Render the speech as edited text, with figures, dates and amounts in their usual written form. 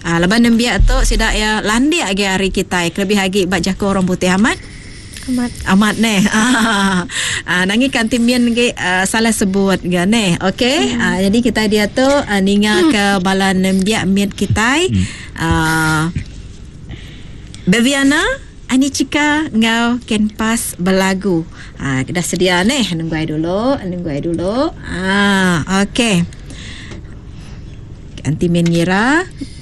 Lepas nembiak tu sidak ya landia agi hari kita lebih lagi bak jago orang putih amat neh. Nangi kantin mian ge salah sebut ga neh. Okey. Jadi kita dia tu ninga ke bala nembiak mian kita. Beviana ani cika ngau kenpas belagu. Dah sedia neh. Nunggu dulu. Okey. Anti mengira